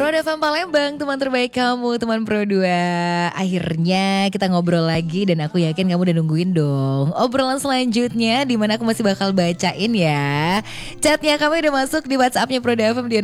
Pro FM Palembang, teman terbaik kamu, teman Pro 2. Akhirnya kita ngobrol lagi dan aku yakin kamu udah nungguin dong obrolan selanjutnya, di mana aku masih bakal bacain ya. Chatnya kamu udah masuk di WhatsAppnya Pro 2 FM di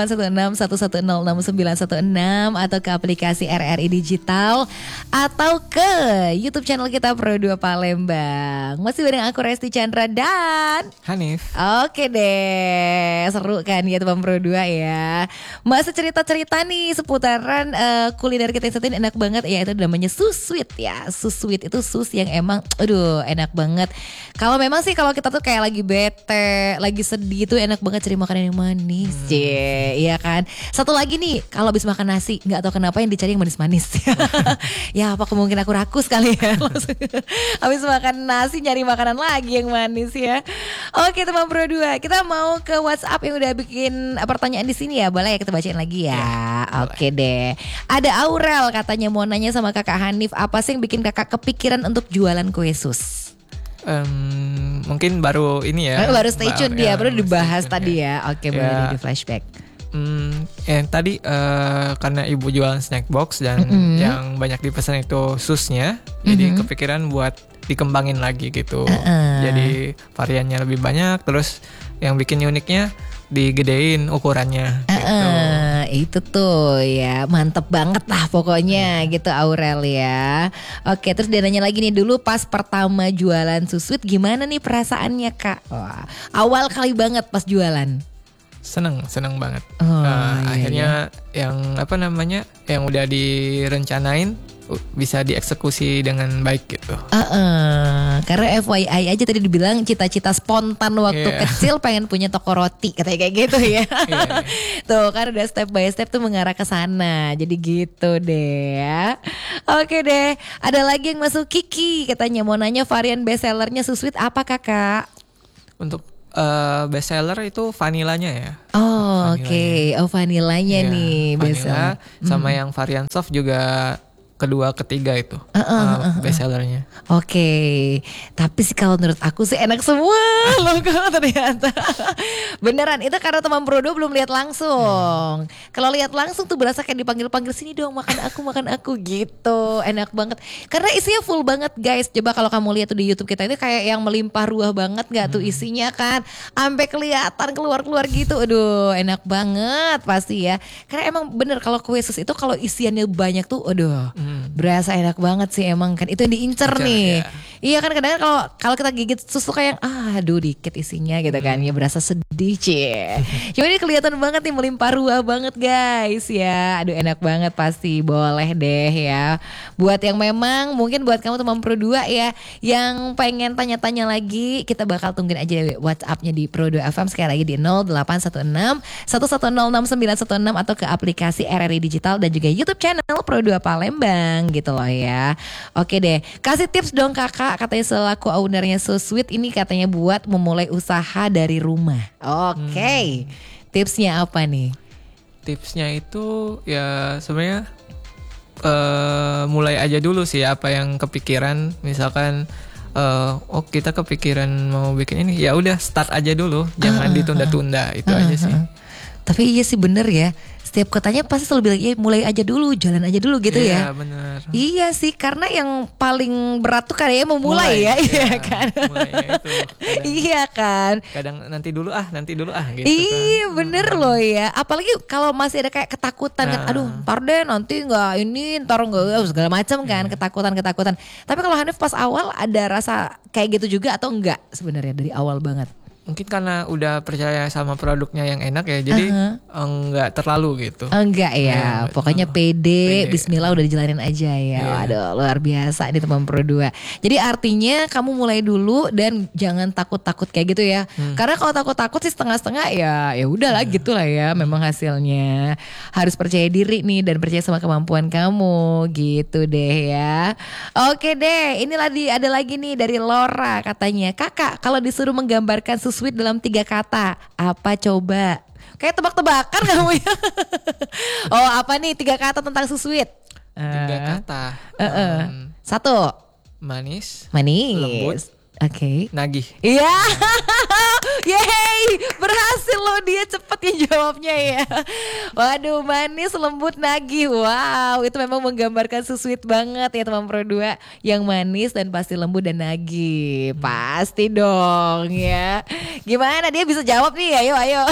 081611060916 atau ke aplikasi RRI Digital atau ke YouTube channel kita Pro 2 Palembang. Masih bareng aku Resti Chandra dan Hanif. Oke deh, seru kan ya teman Pro 2 ya. Masa cerita-cerita nih seputaran kuliner kita yang satu ini enak banget ya, itu namanya Susweet ya. Susweet itu sus yang emang aduh enak banget. Kalau memang sih kalau kita tuh kayak lagi bete, lagi sedih tuh enak banget cari makanan yang manis. Iya kan. Satu lagi nih, kalau habis makan nasi nggak tahu kenapa yang dicari yang manis-manis. Ya apa kemungkinan aku rakus kali ya. Habis makan nasi nyari makanan lagi yang manis ya. Oke teman Pro 2, kita mau ke WhatsApp yang udah bikin pertanyaan di sini ya. Boleh ya kita bacain lagi ya. Oke deh. Ada Aurel katanya mau nanya sama kakak Hanif, apa sih yang bikin kakak kepikiran untuk jualan kue sus? Mungkin baru ini ya. Baru stay tune dia, baru dibahas tadi ya. ya. Oke, boleh di flashback. Tadi karena ibu jualan snack box dan yang banyak dipesan itu susnya, jadi kepikiran buat dikembangin lagi gitu. Jadi variannya lebih banyak, terus yang bikin uniknya digedein ukurannya gitu. Itu tuh ya, mantep banget lah pokoknya gitu Aurel ya. Oke, terus dia nanya lagi nih, dulu pas pertama jualan Susweet gimana nih perasaannya kak? Wah, awal kali banget pas jualan. Seneng banget. Iya. Akhirnya yang yang udah direncanain bisa dieksekusi dengan baik gitu. Karena FYI aja tadi dibilang cita-cita spontan waktu kecil pengen punya toko roti katanya kayak gitu ya. Tuh kan udah step by step tuh mengarah ke sana. Jadi gitu deh ya. Oke deh, ada lagi yang masuk, Kiki katanya mau nanya varian best sellernya Susweet apa kakak? Untuk best seller itu vanilanya ya. Oke. Oh vanilanya nih best seller. Sama yang varian soft juga kedua ketiga itu best sellernya. Oke. Tapi sih kalau menurut aku sih enak semua loh kalau ternyata. Beneran itu karena teman Pro 2 belum lihat langsung. Kalau lihat langsung tuh berasa kayak dipanggil-panggil sini dong makan aku gitu. Enak banget. Karena isinya full banget guys. Coba kalau kamu lihat tuh di YouTube kita itu kayak yang melimpah ruah banget enggak tuh isinya kan. Sampai kelihatan keluar-keluar gitu. Aduh, enak banget pasti ya. Karena emang bener kalau kue sus itu kalau isiannya banyak tuh aduh. Berasa enak banget sih emang kan. Itu yang diincer nih. Iya kan kadang-kadang kalau kita gigit susu kayak aduh dikit isinya gitu kan. Ya berasa sedih cie. Cuma ini kelihatan banget nih melimpah ruah banget guys ya. Aduh enak banget pasti. Boleh deh ya. Buat yang memang mungkin buat kamu teman Pro 2 ya yang pengen tanya-tanya lagi, kita bakal tungguin aja WhatsApp-nya di Pro 2 FM sekali lagi di 0816 11060916 atau ke aplikasi RRI Digital dan juga YouTube channel Pro 2 Palembang gitu loh ya. Oke deh, kasih tips dong kakak, katanya selaku ownernya Susweet ini katanya buat memulai usaha dari rumah. Oke. Tipsnya apa nih? Tipsnya itu ya sebenarnya mulai aja dulu sih apa yang kepikiran. Misalkan kita kepikiran mau bikin ini, ya udah start aja dulu, jangan ditunda-tunda itu aja sih. Tapi iya sih bener ya. Setiap katanya pasti selalu bilang ya mulai aja dulu, jalan aja dulu gitu ya. Iya benar. Iya sih, karena yang paling berat tuh kayaknya memulai ya, iya kan. Itu, iya kan. Kadang nanti dulu gitu. Iya bener loh ya. Apalagi kalau masih ada kayak ketakutan kan. Aduh ntar deh nanti ntar nggak segala macam kan. Ketakutan. Tapi kalau Hanif pas awal ada rasa kayak gitu juga atau enggak sebenarnya dari awal banget? Mungkin karena udah percaya sama produknya yang enak ya, jadi enggak terlalu gitu. Enggak ya, pokoknya pede, bismillah udah dijalanin aja ya. Aduh luar biasa ini teman Pro 2. Jadi artinya kamu mulai dulu dan jangan takut-takut kayak gitu ya. Karena kalau takut-takut sih setengah-setengah ya udahlah gitu lah ya. Memang hasilnya harus percaya diri nih dan percaya sama kemampuan kamu gitu deh ya. Oke deh, inilah ada lagi nih dari Laura katanya, kakak kalau disuruh menggambarkan Susweet dalam 3 kata, apa coba? Kayak tebak-tebakan kamu ya. Oh apa nih 3 kata tentang Susweet? 3 kata. 1. Manis. Lembut. Oke. Nagih. Iya. Yeay, berhasil loh dia, cepet ya jawabnya ya. Waduh, manis, lembut, nagih. Wow, itu memang menggambarkan sweet banget ya teman Pro 2. Yang manis dan pasti lembut dan nagih. Pasti dong ya. Gimana dia bisa jawab nih? Ayo, ayo.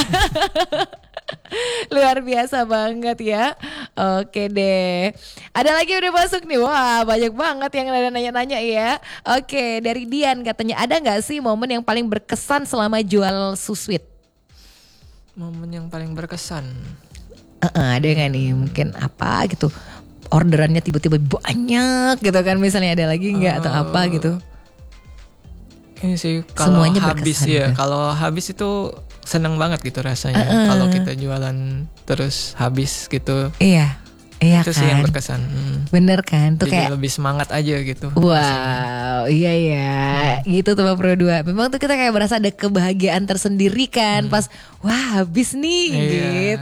Luar biasa banget ya. Oke deh. Ada lagi udah masuk nih. Wah, banyak banget yang ada nanya-nanya ya. Oke, dari Dian katanya, ada gak sih momen yang paling berkesan selama jual Susweet? Momen yang paling berkesan. Ada gak nih mungkin apa gitu, orderannya tiba-tiba banyak gitu kan, misalnya ada lagi gak atau apa gitu? Ini sih kalau Semuanya habis berkesan ya, gitu. kalau habis itu seneng banget gitu rasanya. Kalau kita jualan terus habis gitu, Iya, iya itu sih yang kan. berkesan. Bener kan, tuh Jadi kayak lebih semangat aja gitu. wow, iya ya, gitu tuh Pak Pro 2. Memang tuh kita kayak berasa ada kebahagiaan tersendiri kan, pas wah habis nih Iya. gitu.